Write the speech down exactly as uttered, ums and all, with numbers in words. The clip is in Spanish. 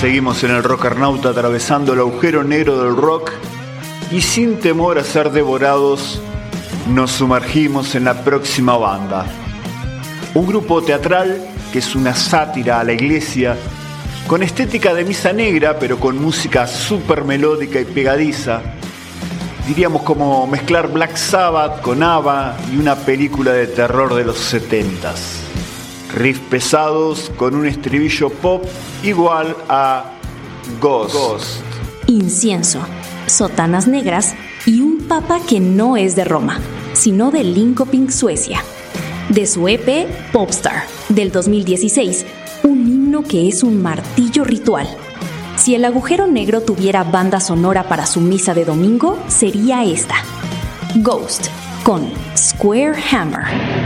seguimos en el Rockernauta atravesando el agujero negro del rock y sin temor a ser devorados nos sumergimos en la próxima banda. Un grupo teatral que es una sátira a la iglesia, con estética de misa negra pero con música súper melódica y pegadiza. Diríamos como mezclar Black Sabbath con ABBA y una película de terror de los setentas. Riffs pesados con un estribillo pop igual a Ghost. Ghost. Incienso, sotanas negras y un papa que no es de Roma, sino de Linköping, Suecia. De su E P Popstar del dos mil dieciséis, un himno que es un martillo ritual. Si el agujero negro tuviera banda sonora para su misa de domingo, sería esta: Ghost con Square Hammer.